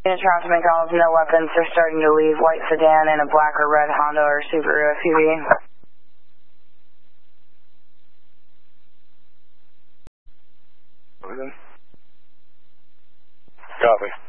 Toronto McDonald's, no weapons. They're starting to leave. White sedan and a black or red Honda or Subaru SUV. Copy.